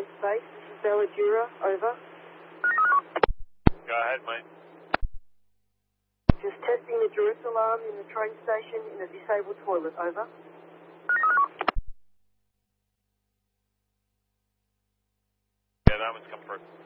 Base. This is Belladura, over. Go ahead, mate. Just testing the Duress alarm in the train station in a disabled toilet, over. Yeah, that one's come through.